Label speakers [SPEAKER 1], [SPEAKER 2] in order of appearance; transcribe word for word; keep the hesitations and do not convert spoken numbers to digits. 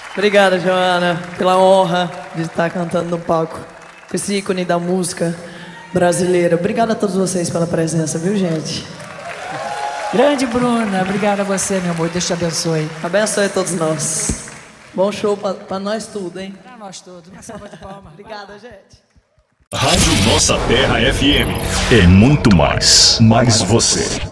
[SPEAKER 1] Obrigada, Joana, pela honra de estar cantando no palco com esse ícone da música brasileira. Obrigada a todos vocês pela presença, viu, gente?
[SPEAKER 2] Grande Bruna, obrigada a você, meu amor. Deus te abençoe.
[SPEAKER 1] Abençoe a todos nós. Bom show pra, pra nós tudo, hein?
[SPEAKER 2] Pra nós todos. Uma salva de palmas.
[SPEAKER 1] Obrigada, gente.
[SPEAKER 3] Rádio Nossa Terra F M. É muito mais. Mais você.